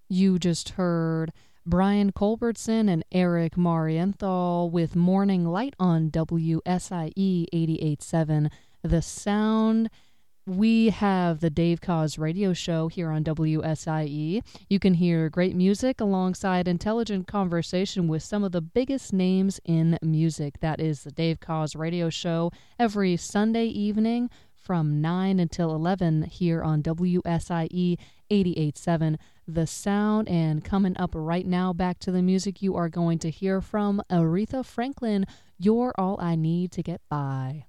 You just heard Brian Culbertson and Eric Marienthal with Morning Light on WSIE 88.7 The Sound. We have the Dave Cause radio show here on WSIE. You can hear great music alongside intelligent conversation with some of the biggest names in music. That is the Dave Cause radio show every Sunday evening from 9 until 11 here on WSIE 88.7 The Sound. And coming up right now, back to the music, you are going to hear from Aretha Franklin, You're All I Need to Get By.